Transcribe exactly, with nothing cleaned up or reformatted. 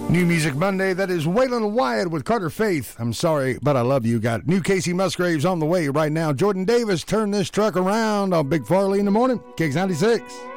New Music Monday, that is Waylon Wyatt with Carter Faith. I'm sorry, but I love you. Got new Casey Musgraves on the way right now. Jordan Davis, turn this truck around on Big Farley in the morning. Kicks ninety-six.